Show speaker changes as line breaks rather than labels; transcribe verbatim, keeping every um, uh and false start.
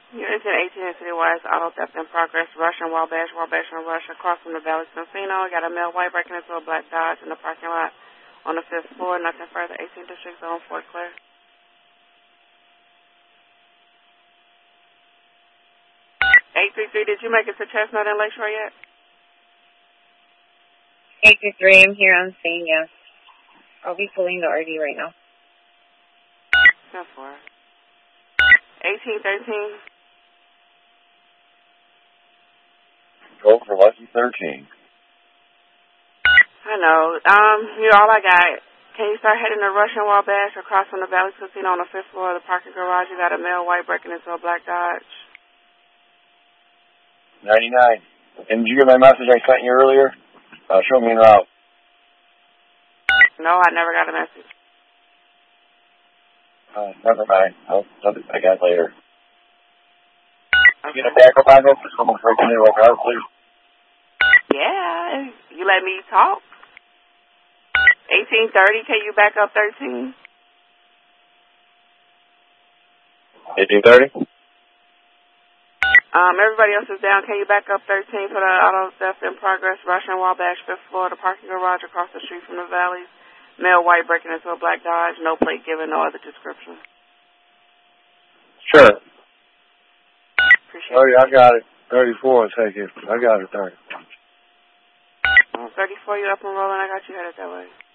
Units in eighteen and Citywide, auto theft in progress, Russian, Wabash, Wabash and Rush across from the Valley Casino. Got a male white breaking into a black Dodge in the parking lot on the fifth floor. Nothing further. eighteenth District Zone, Fort Clair. eight three three, did you make it to Chestnut and Lakeshore yet?
eight three three, I'm here on scene, yes. I'll be pulling the R D right now.
ten four. eighteen thirteen.
Go for Lucky thirteen.
I know. Um, you're all I got. Can you start heading to Russian Wabash across from the Valley Casino on the fifth floor of the parking garage? You got a male white breaking into a black Dodge.
ninety-nine. And did you get my message I sent you earlier? Uh, show me en route.
No, I never got a message.
Uh, never mind. I'll, I'll, I got it later.
Okay.
Get a backup on this for someone breaking into a car, please.
Yeah, you let me talk. eighteen thirty, can you back up thirteen?
eighteen thirty?
Um, everybody else is down. Can you back up thirteen for the auto theft in progress? Russian Wabash, fifth floor, the parking garage across the street from the Valley. Male white breaking into a black Dodge. No plate given, no other description.
Sure.
Appreciate
oh, yeah, I got it. thirty-four, take it. I got it, thirty.
it. Uh, thirty-four, you up and rolling. I got you headed that way.